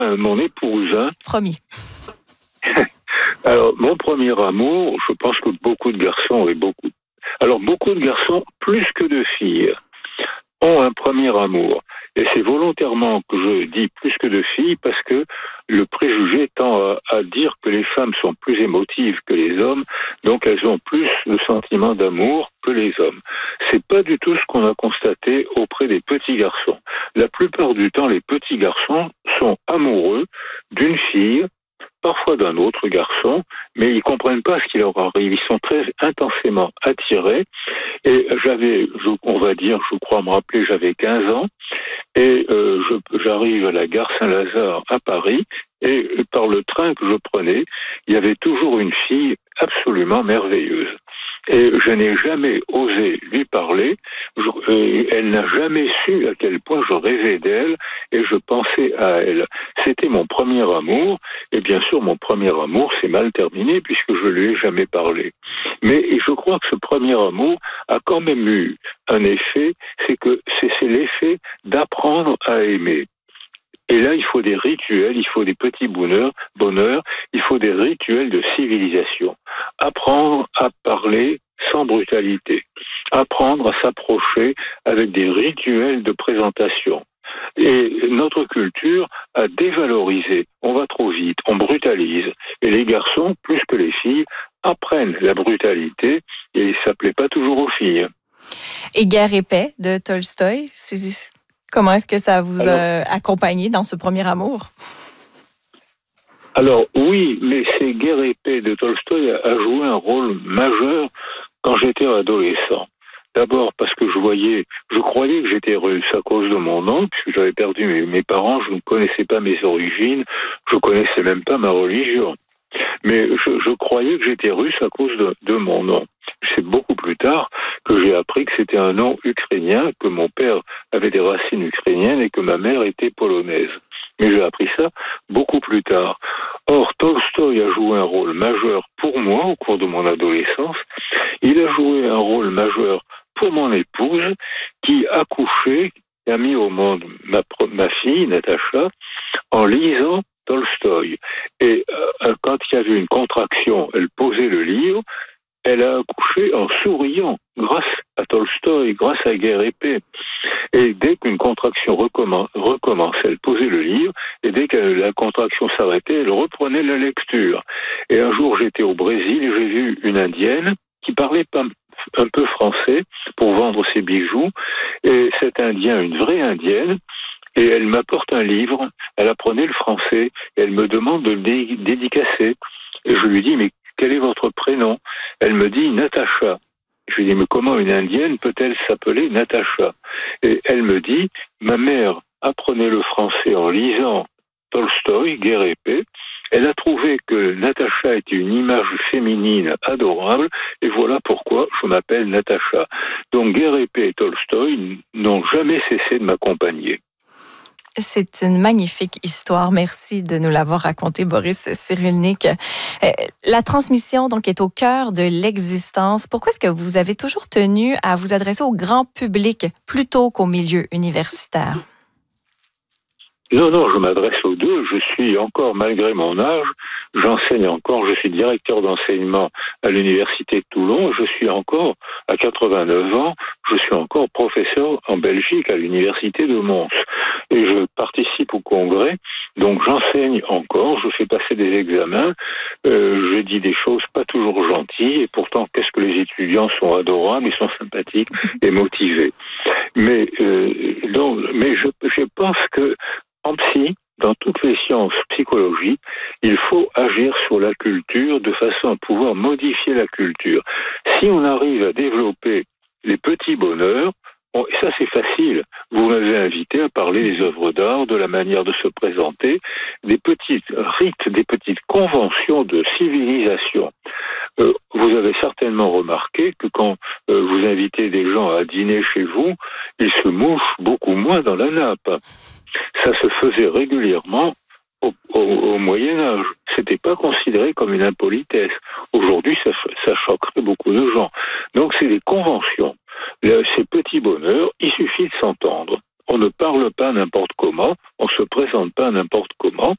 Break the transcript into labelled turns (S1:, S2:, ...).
S1: mon épouse. Hein.
S2: Promis.
S1: Alors, mon premier amour, je pense que beaucoup de garçons beaucoup de garçons, plus que de filles, ont un premier amour. Et c'est volontairement que je dis plus que de filles parce que le préjugé tend à dire que les femmes sont plus émotives que les hommes, donc elles ont plus de sentiments d'amour que les hommes. C'est pas du tout ce qu'on a constaté auprès des petits garçons. La plupart du temps, les petits garçons sont amoureux d'une fille, parfois d'un autre garçon, mais ils comprennent pas ce qui leur arrive. Ils sont très intensément attirés. Et on va dire, je crois me rappeler, j'avais 15 ans, et j'arrive à la gare Saint-Lazare à Paris, et par le train que je prenais, il y avait toujours une fille absolument merveilleuse. Et je n'ai jamais osé lui parler. Elle n'a jamais su à quel point je rêvais d'elle et je pensais à elle. C'était mon premier amour, et bien sûr mon premier amour s'est mal terminé puisque je lui ai jamais parlé. Mais je crois que ce premier amour a quand même eu un effet, c'est l'effet d'apprendre à aimer. Et là, il faut des rituels, il faut des petits bonheurs, il faut des rituels de civilisation. Apprendre à parler sans brutalité. Apprendre à s'approcher avec des rituels de présentation. Et notre culture a dévalorisé. On va trop vite, on brutalise. Et les garçons, plus que les filles, apprennent la brutalité et ça plaît pas toujours aux filles.
S2: Et Guerre et paix de Tolstoï, comment est-ce que ça vous a accompagné dans ce premier amour?
S1: Alors oui, mais ces Guerre et paix de Tolstoï a joué un rôle majeur quand j'étais adolescent. D'abord parce que je croyais que j'étais russe à cause de mon nom, puisque j'avais perdu mes parents, je ne connaissais pas mes origines, je connaissais même pas ma religion. Mais je croyais que j'étais russe à cause de mon nom. C'est beaucoup plus tard que j'ai appris que c'était un nom ukrainien, que mon père avait des racines ukrainiennes et que ma mère était polonaise. Mais j'ai appris ça beaucoup plus tard. Or, Tolstoï a joué un rôle majeur pour moi au cours de mon adolescence. Il a joué un rôle majeur pour mon épouse qui a couché, qui a mis au monde ma fille, Natacha, en lisant Tolstoï. Et quand il y avait une contraction, elle posait le livre, elle a accouché en souriant, grâce à Tolstoï, grâce à Guerre et paix. Et dès qu'une contraction recommence, elle posait le livre, et dès que la contraction s'arrêtait, elle reprenait la lecture. Et un jour, j'étais au Brésil et j'ai vu une Indienne qui parlait un peu français pour vendre ses bijoux. Et cet Indien, une vraie Indienne, et elle m'apporte un livre, elle apprenait le français, et elle me demande de le dédicacer. Et je lui dis, mais quel est votre prénom? Elle me dit Natacha. Je lui dis, mais comment une Indienne peut-elle s'appeler Natacha? Et elle me dit, ma mère apprenait le français en lisant Tolstoï, Guerre et paix. Elle a trouvé que Natacha était une image féminine adorable, et voilà pourquoi je m'appelle Natacha. Donc Guerre et paix et Tolstoï n'ont jamais cessé de m'accompagner.
S2: C'est une magnifique histoire. Merci de nous l'avoir racontée, Boris Cyrulnik. La transmission, donc, est au cœur de l'existence. Pourquoi est-ce que vous avez toujours tenu à vous adresser au grand public plutôt qu'au milieu universitaire?
S1: Non, je m'adresse aux deux. Je suis encore, malgré mon âge, j'enseigne encore. Je suis directeur d'enseignement à l'Université de Toulon. Je suis encore, à 89 ans, je suis encore professeur en Belgique à l'Université de Mons. Et je participe au congrès, donc j'enseigne encore, je fais passer des examens, je dis des choses pas toujours gentilles, et pourtant, qu'est-ce que les étudiants sont adorables, ils sont sympathiques et motivés. Mais je pense que en psy, dans toutes les sciences psychologiques, il faut agir sur la culture de façon à pouvoir modifier la culture. Si on arrive à développer les petits bonheurs, ça c'est facile. Vous m'avez invité à parler des œuvres d'art, de la manière de se présenter, des petits rites, des petites conventions de civilisation. Vous avez certainement remarqué que quand vous invitez des gens à dîner chez vous, ils se mouchent beaucoup moins dans la nappe. Ça se faisait régulièrement au Moyen-Âge. C'était pas considéré comme une impolitesse. Aujourd'hui, ça choquerait beaucoup de gens. Donc, c'est des conventions. Ces petits bonheurs, il suffit de s'entendre. On ne parle pas n'importe comment, on se présente pas n'importe comment,